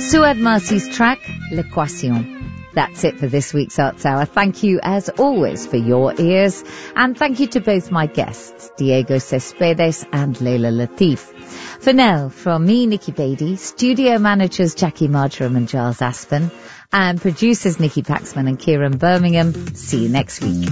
Suad Marcy's track, L'Equation. That's it for this week's Arts Hour. Thank you, as always, for your ears. And thank you to both my guests, Diego Cespedes and Leila Latif. For now, from me, Nikki Beatty, studio managers Jackie Marjoram and Giles Aspen, and producers Nikki Paxman and Kieran Birmingham. See you next week.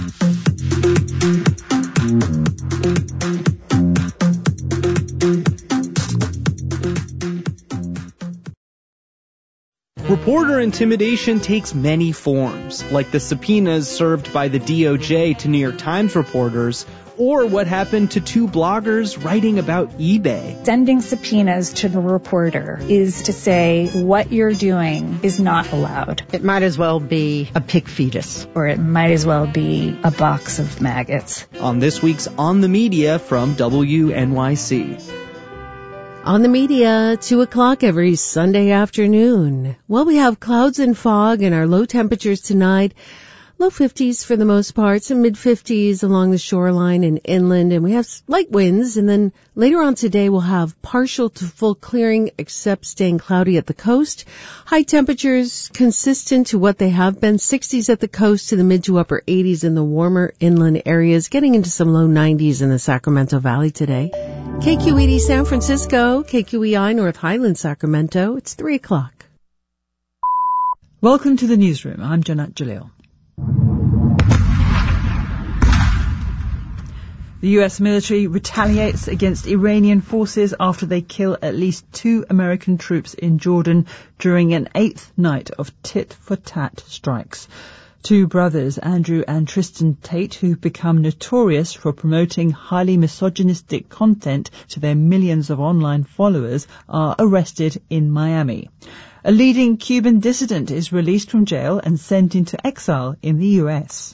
Reporter intimidation takes many forms, like the subpoenas served by the DOJ to New York Times reporters, or what happened to two bloggers writing about eBay. Sending subpoenas to the reporter is to say what you're doing is not allowed. It might as well be a pig fetus. Or it might as well be a box of maggots. On this week's On the Media from WNYC. On the Media, 2 o'clock every Sunday afternoon. Well, we have clouds and fog and our low temperatures tonight. Low 50s for the most part, some mid-50s along the shoreline and inland, and we have light winds. And then later on today, we'll have partial to full clearing, except staying cloudy at the coast. High temperatures consistent to what they have been, 60s at the coast to the mid to upper 80s in the warmer inland areas, getting into some low 90s in the Sacramento Valley today. KQED San Francisco, KQEI North Highland Sacramento, it's 3 o'clock. Welcome to the newsroom. I'm Janat Jalil. The US military retaliates against Iranian forces after they kill at least 2 American troops in Jordan during an 8th night of tit-for-tat strikes. 2 brothers, Andrew and Tristan Tate, who've become notorious for promoting highly misogynistic content to their millions of online followers, are arrested in Miami. A leading Cuban dissident is released from jail and sent into exile in the US.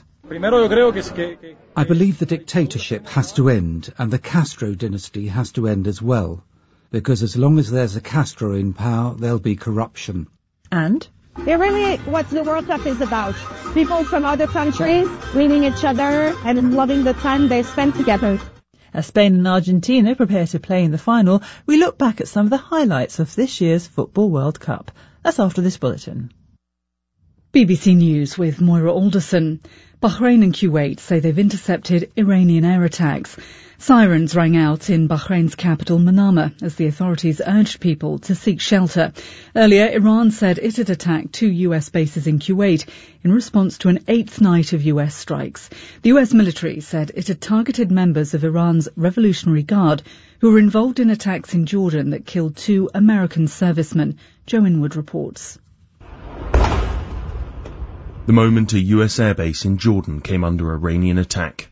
I believe the dictatorship has to end, and the Castro dynasty has to end as well. Because as long as there's a Castro in power, there'll be corruption. And? They're really what the World Cup is about. People from other countries meeting each other and loving the time they spend together. As Spain and Argentina prepare to play in the final, we look back at some of the highlights of this year's Football World Cup. That's after this bulletin. BBC News with Moira Alderson. Bahrain and Kuwait say they've intercepted Iranian air attacks. Sirens rang out in Bahrain's capital Manama as the authorities urged people to seek shelter. Earlier, Iran said it had attacked 2 US bases in Kuwait in response to an 8th night of US strikes. The US military said it had targeted members of Iran's Revolutionary Guard who were involved in attacks in Jordan that killed 2 American servicemen. Joe Inwood reports. The moment a US airbase in Jordan came under Iranian attack.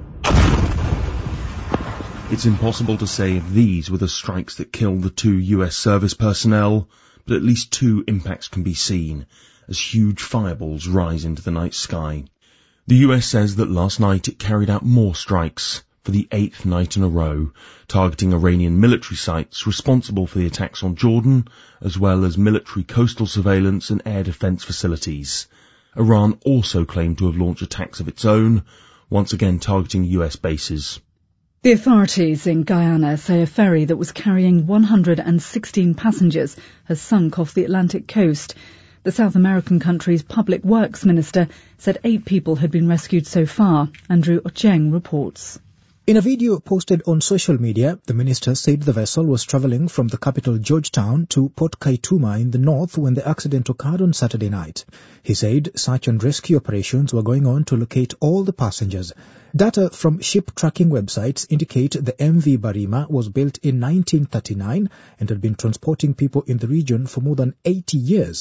It's impossible to say if these were the strikes that killed the 2 US service personnel, but at least 2 impacts can be seen as huge fireballs rise into the night sky. The US says that last night it carried out more strikes for the 8th night in a row, targeting Iranian military sites responsible for the attacks on Jordan, as well as military coastal surveillance and air defense facilities. Iran also claimed to have launched attacks of its own, once again targeting US bases. The authorities in Guyana say a ferry that was carrying 116 passengers has sunk off the Atlantic coast. The South American country's public works minister said 8 people had been rescued so far. Andrew Ocheng reports. In a video posted on social media, the minister said the vessel was travelling from the capital Georgetown to Port Kaituma in the north when the accident occurred on Saturday night. He said search and rescue operations were going on to locate all the passengers. Data from ship tracking websites indicate the MV Barima was built in 1939 and had been transporting people in the region for more than 80 years.